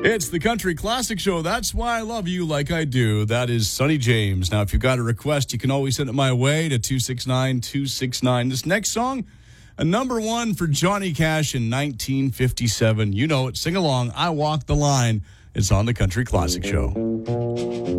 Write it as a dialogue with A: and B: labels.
A: It's the Country Classic Show. That's why I love you like I do. That is Sonny James. Now, if you've got a request, you can always send it my way to 269-269. This next song, a number one for Johnny Cash in 1957. You know it. Sing along. I Walk the Line. It's on the Country Classic Show.